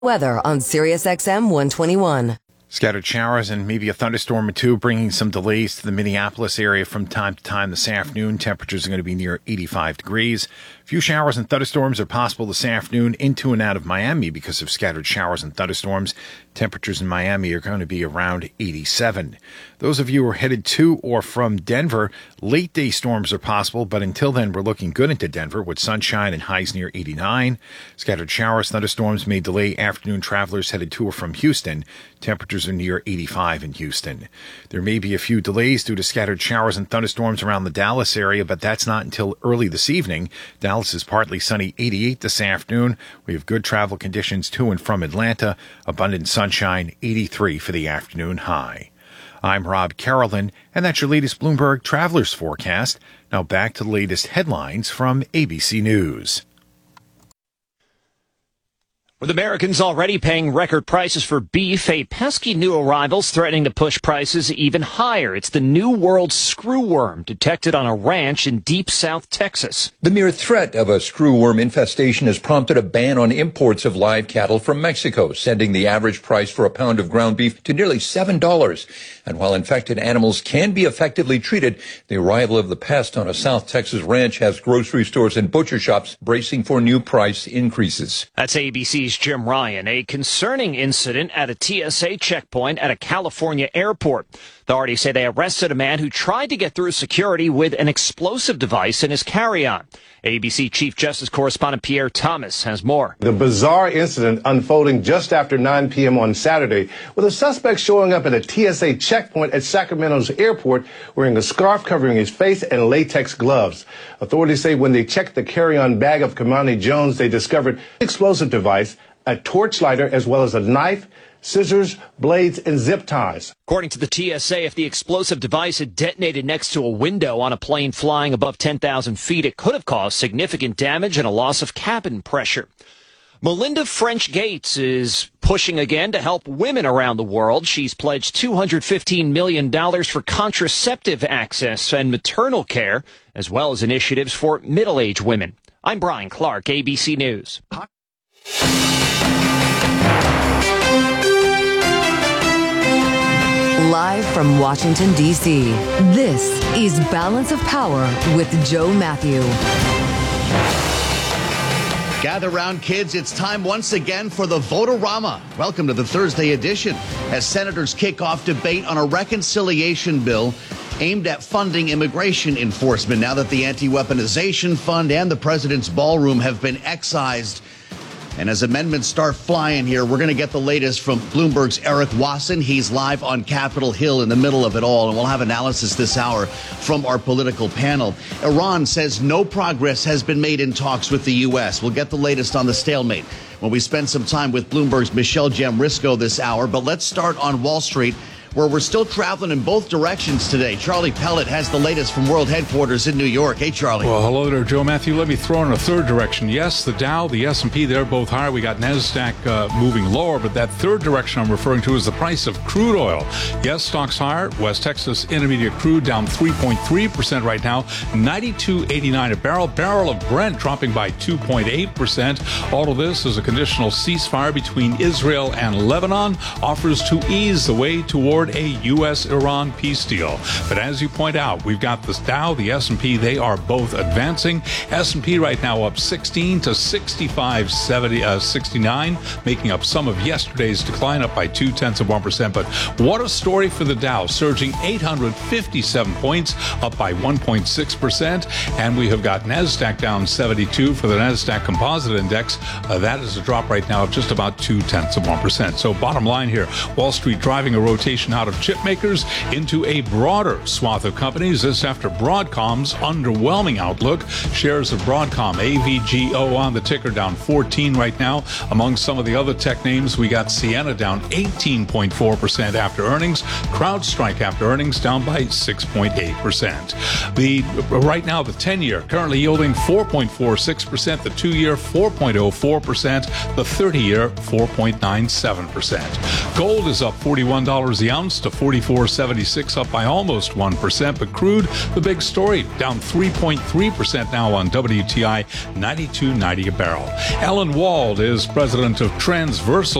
Weather on SiriusXM 121. Scattered showers and maybe a thunderstorm or two, bringing some delays to the Minneapolis area from time to time this afternoon. Temperatures are going to be near 85 degrees. A few showers and thunderstorms are possible this afternoon into and out of Miami because of scattered showers and thunderstorms. Temperatures in Miami are going to be around 87. Those of you who are headed to or from Denver, late day storms are possible, but until then, we're looking good into Denver with sunshine and highs near 89. Scattered showers, thunderstorms may delay afternoon travelers headed to or from Houston. Temperatures are near 85 in Houston. There may be a few delays due to scattered showers and thunderstorms around the Dallas area, but that's not until early this evening. Dallas is partly sunny, 88 this afternoon. We have good travel conditions to and from Atlanta. Abundant sunshine, 83 for the afternoon high. I'm Rob Carolyn, and that's your latest Bloomberg Travelers Forecast. Now back to the latest headlines from ABC News. With Americans already paying record prices for beef, a pesky new arrival's threatening to push prices even higher. It's the New World screwworm detected on a ranch in deep South Texas. The mere threat of a screwworm infestation has prompted a ban on imports of live cattle from Mexico, sending the average price for a pound of ground beef to nearly $7. And while infected animals can be effectively treated, the arrival of the pest on a South Texas ranch has grocery stores and butcher shops bracing for new price increases. That's ABC's Jim Ryan. A concerning incident at a TSA checkpoint at a California airport. Authorities say they arrested a man who tried to get through security with an explosive device in his carry-on. ABC Chief Justice Correspondent Pierre Thomas has more. The bizarre incident unfolding just after 9 p.m. on Saturday, with a suspect showing up at a TSA checkpoint at Sacramento's airport wearing a scarf covering his face and latex gloves. Authorities say when they checked the carry-on bag of Kamani Jones, they discovered an explosive device, a torch lighter, as well as a knife, scissors, blades, and zip ties. According to the TSA, if the explosive device had detonated next to a window on a plane flying above 10,000 feet, it could have caused significant damage and a loss of cabin pressure. Melinda French Gates is pushing again to help women around the world. She's pledged $215 million for contraceptive access and maternal care, as well as initiatives for middle-aged women. I'm Brian Clark, ABC News. Live from Washington, D.C., this is Balance of Power with Joe Matthew. Gather round, kids. It's time once again for the Vote-A-Rama. Welcome to the Thursday edition as senators kick off debate on a reconciliation bill aimed at funding immigration enforcement now that the Anti-Weaponization Fund and the President's Ballroom have been excised. And as amendments start flying here, we're going to get the latest from Bloomberg's Eric Wasson. He's live on Capitol Hill in the middle of it all, and we'll have analysis this hour from our political panel. Iran says no progress has been made in talks with the U.S. We'll get the latest on the stalemate when we spend some time with Bloomberg's Michelle Jamrisco this hour. But let's start on Wall Street, where we're still traveling in both directions today. Charlie Pellet has the latest from World Headquarters in New York. Hey, Charlie. Well, hello there, Joe Matthew. Let me throw in a third direction. Yes, the Dow, the S&P, they're both higher. We got NASDAQ moving lower, but that third direction I'm referring to is the price of crude oil. Yes, stocks higher. West Texas Intermediate crude down 3.3% right now, $92.89 a barrel. Barrel of Brent dropping by 2.8%. All of this is a conditional ceasefire between Israel and Lebanon offers to ease the way toward a U.S.-Iran peace deal. But as you point out, we've got the Dow, the S&P, they are both advancing. S&P right now up 16 to 65.69, making up some of yesterday's decline, up by 0.2%. But what a story for the Dow, surging 857 points, up by 1.6%. And we have got NASDAQ down 72 for the NASDAQ Composite Index. That is a drop right now of just about 0.2%. So bottom line here, Wall Street driving a rotation out of chip makers into a broader swath of companies. This after Broadcom's underwhelming outlook. Shares of Broadcom, AVGO on the ticker, down 14 right now. Among some of the other tech names, we got Ciena down 18.4% after earnings. CrowdStrike after earnings down by 6.8%. Right now, the 10-year currently yielding 4.46%, the 2-year 4.04%, the 30-year 4.97%. Gold is up $41 the ounce. ounce to $44.76, up by almost 1%. But crude, the big story, down 3.3% now on WTI, $92.90 a barrel. Ellen Wald is president of Transversal